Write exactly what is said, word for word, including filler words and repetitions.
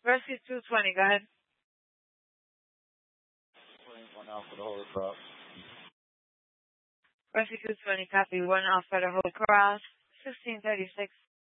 Rescue two twenty, go ahead. One out for the Holy Cross. Rescue two twenty, copy. One off for the Holy Cross. sixteen thirty-six.